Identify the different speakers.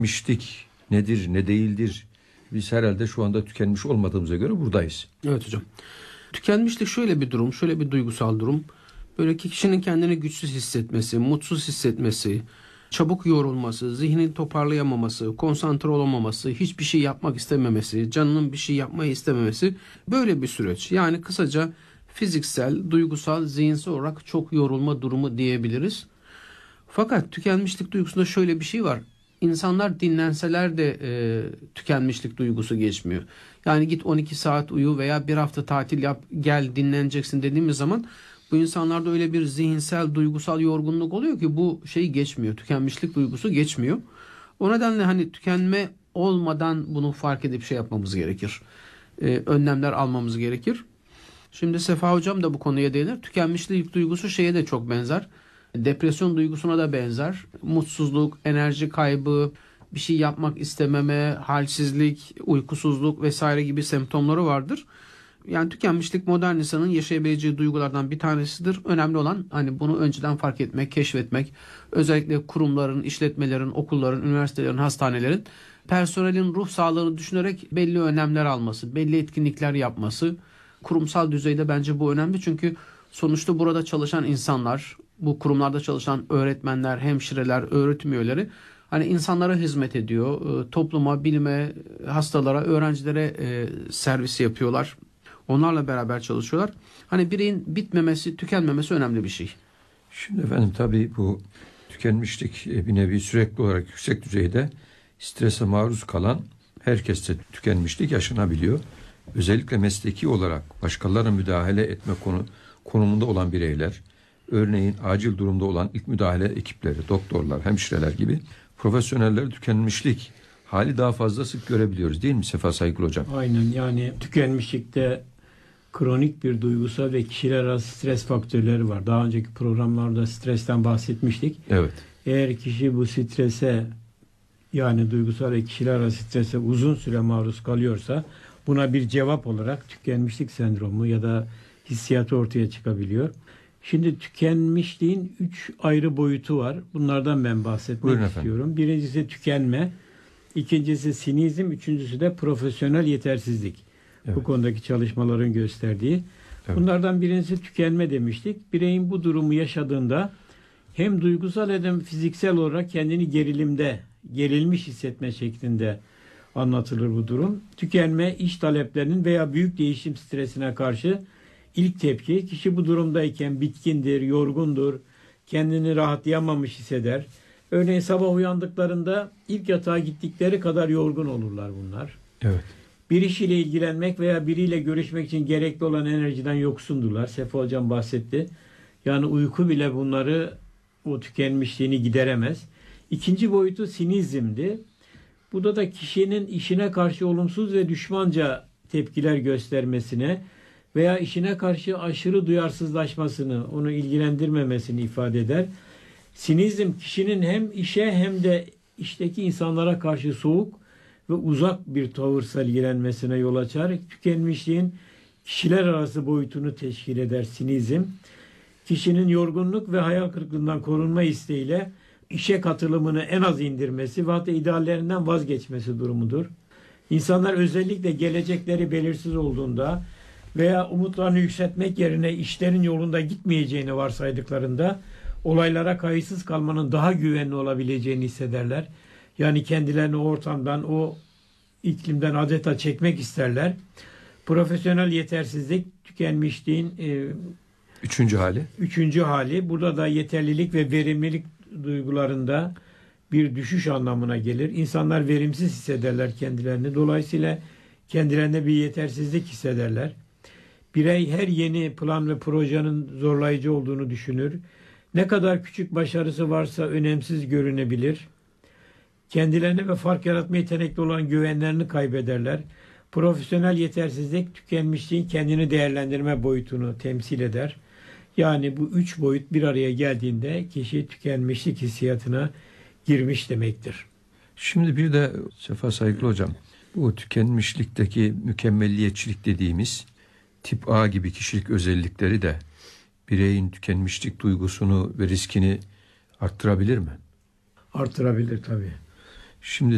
Speaker 1: tükenmişlik nedir, ne değildir? Biz herhalde şu anda tükenmiş olmadığımıza göre buradayız.
Speaker 2: Evet hocam. Tükenmişlik şöyle bir durum, şöyle bir duygusal durum. Böyle ki kişinin kendini güçsüz hissetmesi, mutsuz hissetmesi, çabuk yorulması, zihnini toparlayamaması, konsantre olamaması, hiçbir şey yapmak istememesi, canının bir şey yapmayı istememesi, böyle bir süreç. Yani kısaca fiziksel, duygusal, zihinsel olarak çok yorulma durumu diyebiliriz. Fakat tükenmişlik duygusunda şöyle bir şey var. İnsanlar dinlenseler de tükenmişlik duygusu geçmiyor. Yani git 12 saat uyu veya bir hafta tatil yap, gel dinleneceksin dediğimiz zaman bu insanlarda öyle bir zihinsel, duygusal yorgunluk oluyor ki bu şey geçmiyor. Tükenmişlik duygusu geçmiyor. O nedenle hani tükenme olmadan bunu fark edip şey yapmamız gerekir. Önlemler almamız gerekir. Şimdi Sefa Hocam da bu konuya değinir. Tükenmişlik duygusu şeye de çok benzer. Depresyon duygusuna da benzer. Mutsuzluk, enerji kaybı, bir şey yapmak istememe, halsizlik, uykusuzluk vesaire gibi semptomları vardır. Yani tükenmişlik modern insanın yaşayabileceği duygulardan bir tanesidir. Önemli olan hani bunu önceden fark etmek, keşfetmek. Özellikle kurumların, işletmelerin, okulların, üniversitelerin, hastanelerin personelin ruh sağlığını düşünerek belli önlemler alması, belli etkinlikler yapması. Kurumsal düzeyde bence bu önemli çünkü sonuçta burada çalışan insanlar, bu kurumlarda çalışan öğretmenler, hemşireler, öğretim üyeleri hani insanlara hizmet ediyor. Topluma, bilime, hastalara, öğrencilere servis yapıyorlar. Onlarla beraber çalışıyorlar. Hani bireyin bitmemesi, tükenmemesi önemli bir şey.
Speaker 1: Şimdi efendim tabii bu tükenmişlik bir nevi sürekli olarak yüksek düzeyde strese maruz kalan herkeste tükenmişlik yaşanabiliyor. Özellikle mesleki olarak başkalarına müdahale etme konumunda olan bireyler, örneğin acil durumda olan ilk müdahale ekipleri, doktorlar, hemşireler gibi profesyoneller tükenmişlik hali daha fazla sık görebiliyoruz değil mi Sefa Saygılı Hocam?
Speaker 3: Aynen, yani tükenmişlikte kronik bir duygusal ve kişiler arası stres faktörleri var. Daha önceki programlarda stresten bahsetmiştik.
Speaker 1: Evet.
Speaker 3: Eğer kişi bu strese, yani duygusal ve kişiler arası strese uzun süre maruz kalıyorsa buna bir cevap olarak tükenmişlik sendromu ya da hissiyatı ortaya çıkabiliyor. Şimdi tükenmişliğin 3 ayrı boyutu var. Bunlardan ben bahsetmek istiyorum. Birincisi tükenme, ikincisi sinizm, üçüncüsü de profesyonel yetersizlik. Evet. Bu konudaki çalışmaların gösterdiği. Evet. Bunlardan birincisi tükenme demiştik. Bireyin bu durumu yaşadığında hem duygusal hem de fiziksel olarak kendini gerilmiş hissetme şeklinde anlatılır bu durum. Tükenme, iş taleplerinin veya büyük değişim stresine karşı ilk tepki. Kişi bu durumdayken bitkindir, yorgundur, kendini rahatlayamamış hisseder. Örneğin sabah uyandıklarında ilk yatağa gittikleri kadar yorgun olurlar bunlar.
Speaker 1: Evet.
Speaker 3: Bir iş ile ilgilenmek veya biriyle görüşmek için gerekli olan enerjiden yoksundurlar. Sefa Hocam bahsetti. Yani uyku bile bunları, o tükenmişliğini gideremez. İkinci boyutu sinizmdi. Burada da kişinin işine karşı olumsuz ve düşmanca tepkiler göstermesine veya işine karşı aşırı duyarsızlaşmasını, onu ilgilendirmemesini ifade eder. Sinizm kişinin hem işe hem de işteki insanlara karşı soğuk ve uzak bir tavır sergilenmesine yol açar. Tükenmişliğin kişiler arası boyutunu teşkil eder sinizm. Kişinin yorgunluk ve hayal kırıklığından korunma isteğiyle işe katılımını en az indirmesi ve hatta ideallerinden vazgeçmesi durumudur. İnsanlar özellikle gelecekleri belirsiz olduğunda veya umutlarını yükseltmek yerine işlerin yolunda gitmeyeceğini varsaydıklarında olaylara kayıtsız kalmanın daha güvenli olabileceğini hissederler. Yani kendilerini o ortamdan, o iklimden adeta çekmek isterler. Profesyonel yetersizlik, tükenmişliğin üçüncü hali. Burada da yeterlilik ve verimlilik duygularında bir düşüş anlamına gelir. İnsanlar verimsiz hissederler kendilerini. Dolayısıyla kendilerine bir yetersizlik hissederler. Birey her yeni plan ve projenin zorlayıcı olduğunu düşünür. Ne kadar küçük başarısı varsa önemsiz görünebilir. Kendilerine ve fark yaratma yetenekli olan güvenlerini kaybederler. Profesyonel yetersizlik tükenmişliğin kendini değerlendirme boyutunu temsil eder. Yani bu 3 boyut bir araya geldiğinde kişi tükenmişlik hissiyatına girmiş demektir.
Speaker 1: Şimdi bir de Sefa Saygılı Hocam, bu tükenmişlikteki mükemmelliyetçilik dediğimiz tip A gibi kişilik özellikleri de bireyin tükenmişlik duygusunu ve riskini arttırabilir mi?
Speaker 3: Arttırabilir tabii.
Speaker 1: Şimdi